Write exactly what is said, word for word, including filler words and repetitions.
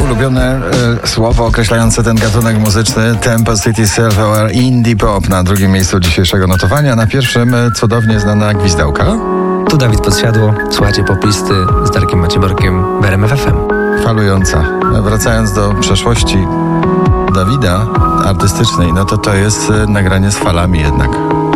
ulubione e, słowo określające ten gatunek muzyczny. Tempo City Silver, Indie Pop na drugim miejscu dzisiejszego notowania. Na pierwszym e, cudownie znana gwizdałka. Tu Dawid Podsiadło, słuchajcie poplisty z Darkiem Macieborkiem w R M F F M. Falująca. Wracając do przeszłości Dawida artystycznej, no to to jest e, nagranie z falami jednak.